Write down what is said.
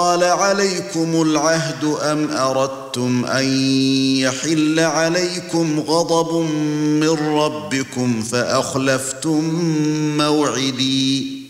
طال عليكم العهد أم أردتم أن يحل عليكم غضب من ربكم فأخلفتم موعدي